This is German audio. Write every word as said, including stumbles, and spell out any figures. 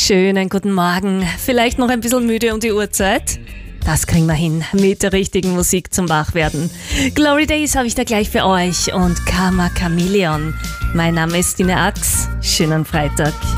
Schönen guten Morgen. Vielleicht noch ein bisschen müde um die Uhrzeit? Das kriegen wir hin mit der richtigen Musik zum Wachwerden. Glory Days habe ich da gleich für euch und Karma Chameleon. Mein Name ist Dina Ax. Schönen Freitag.